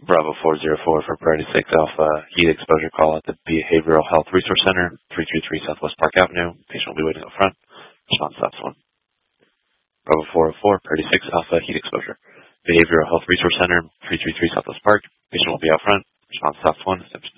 Bravo 404 for Priority 6 Alpha, heat exposure call at the Behavioral Health Resource Center, 333 Southwest Park Avenue. Patient will be waiting up front. Response stops 1. Bravo 404, Priority 6 Alpha, heat exposure. Behavioral Health Resource Center, 333 Southwest Park. Patient will be out front. Response stops 1.